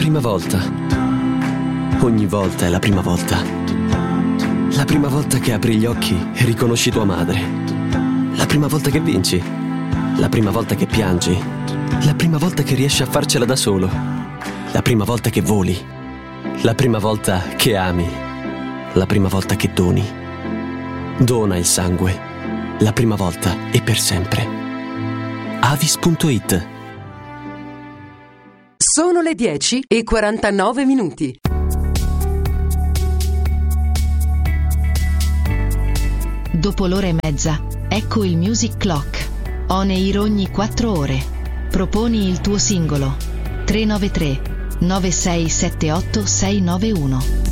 prima volta. Ogni volta è la prima volta. La prima volta che apri gli occhi e riconosci tua madre. La prima volta che vinci. La prima volta che piangi. La prima volta che riesci a farcela da solo. La prima volta che voli. La prima volta che ami. La prima volta che doni. Dona il sangue. La prima volta e per sempre. Avis.it. Sono le 10:49. Dopo l'ora e mezza, ecco il Music Clock. On air ogni 4 ore. Proponi il tuo singolo. 393 9678 691.